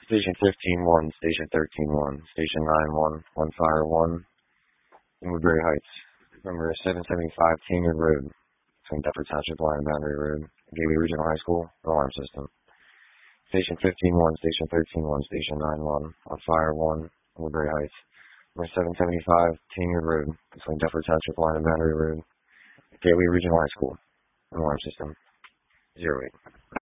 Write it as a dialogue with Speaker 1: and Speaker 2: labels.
Speaker 1: Station 15-1, Station 13-1, Station 9-1, on fire 1, in Woodbury Heights. Number 775 Tanyard Road, between Deptford Township Line and Boundary Road, Gateway Regional High School, alarm system. Station 15-1, Station 13-1, Station 9-1, on fire 1, in Woodbury Heights. Number 775 Tanyard Road, between Deptford Township Line and Boundary Road, Gateway Regional High School, alarm system. 08.